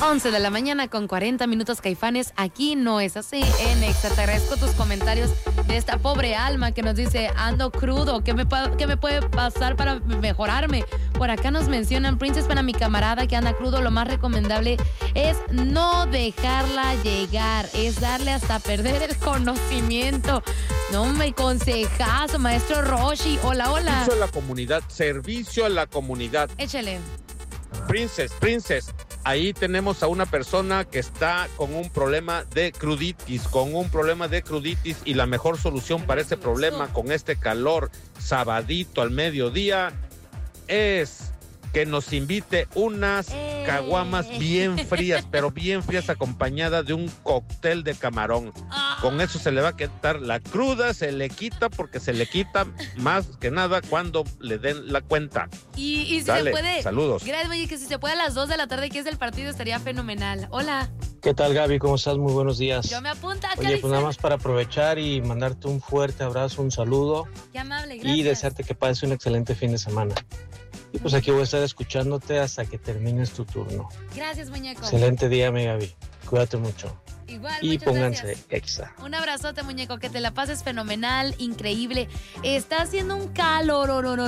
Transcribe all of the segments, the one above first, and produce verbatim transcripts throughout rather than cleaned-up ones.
once de la mañana con cuarenta minutos, Caifanes. Aquí no es así en Exa. Te agradezco tus comentarios de esta pobre alma que nos dice: ando crudo, ¿qué me, qué me puede pasar para mejorarme? Por acá nos mencionan: Princess, para mi camarada que anda crudo, lo más recomendable es no dejarla llegar, es darle hasta perder el conocimiento. No me consejazo, maestro Roshi. Hola, hola. Servicio a la comunidad, servicio a la comunidad. Échale. Princess, Princess, ahí tenemos a una persona que está con un problema de cruditis, con un problema de cruditis, y la mejor solución para ese problema con este calor sabadito al mediodía es que nos invite unas Eh. caguamas bien frías, pero bien frías, acompañada de un cóctel de camarón. Ah. Con eso se le va a quitar la cruda, se le quita, porque se le quita más que nada cuando le den la cuenta. Y, y si Dale, se puede. saludos. Gracias, oye, que si se puede a las dos de la tarde, que es el partido, estaría fenomenal. Hola. ¿Qué tal, Gaby? ¿Cómo estás? Muy buenos días. Yo me apunto a Oye, pues nada más para aprovechar y mandarte un fuerte abrazo, un saludo. Qué amable, gracias. Y desearte que pases un excelente fin de semana. Y pues aquí voy a estar escuchándote hasta que termines tu turno. Gracias, muñeco. Excelente día, mi Gaby. Cuídate mucho. Igual, Y muchas pónganse gracias. Exa. Un abrazote, muñeco, que te la pases fenomenal, increíble. Está haciendo un calor.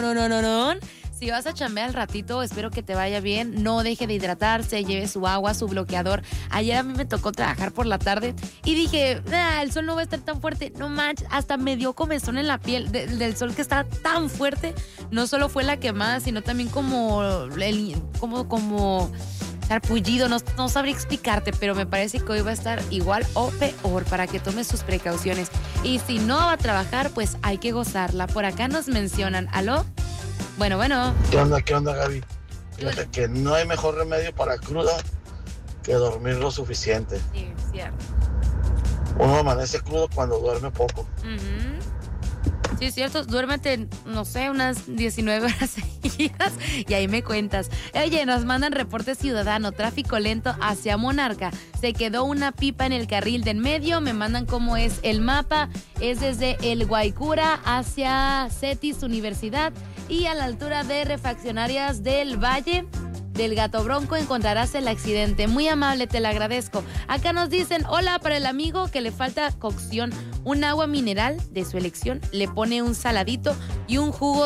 Si vas a chambear al ratito, espero que te vaya bien. No deje de hidratarse, lleve su agua, su bloqueador. Ayer a mí me tocó trabajar por la tarde y dije, ah, el sol no va a estar tan fuerte. No manches, hasta me dio comezón en la piel de, del sol que estaba tan fuerte. No solo fue la quemada, sino también como el, como, como sarpullido. No, no sabría explicarte, pero me parece que hoy va a estar igual o peor, para que tomes sus precauciones. Y si no va a trabajar, pues hay que gozarla. Por acá nos mencionan, ¿aló? Bueno, bueno. ¿Qué onda, qué onda, Gaby? Fíjate que no hay mejor remedio para cruda que dormir lo suficiente. Sí, cierto. Uno amanece crudo cuando duerme poco. Uh-huh. Sí, es cierto. Duérmete, no sé, unas diecinueve horas seguidas y ahí me cuentas. Oye, nos mandan reporte ciudadano. Tráfico lento hacia Monarca. Se quedó una pipa en el carril de en medio. Me mandan cómo es el mapa. Es desde el Guaycura hacia Cetis Universidad. Y a la altura de Refaccionarias del Valle del Gato Bronco encontrarás el accidente. Muy amable, te lo agradezco. Acá nos dicen: hola, para el amigo que le falta cocción, un agua mineral de su elección, le pone un saladito y un jugo